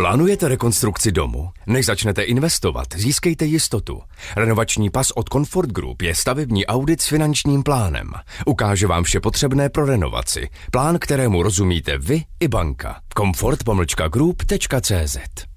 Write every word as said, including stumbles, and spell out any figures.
Plánujete rekonstrukci domu? Než začnete investovat, získejte jistotu. Renovační pas od Comfort Group je stavební audit s finančním plánem. Ukáže vám vše potřebné pro renovaci. Plán, kterému rozumíte vy i banka. comfort pomlčka group tečka cé zet